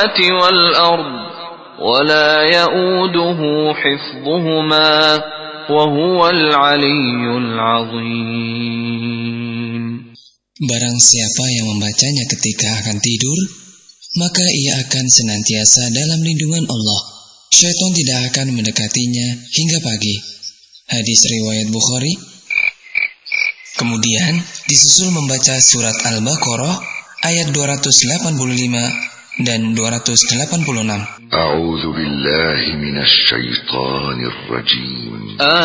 السماوات والأرض ولا يؤوده حفظهما وهو العلي العظيم. Barang siapa yang membacanya ketika akan tidur, maka ia akan senantiasa dalam lindungan Allah. Syaitan tidak akan mendekatinya hingga pagi. Hadis riwayat Bukhari. Kemudian disusul membaca surat Al-Baqarah ayat 285 dan 286. A'udzu billahi minasy syaithanir rajim.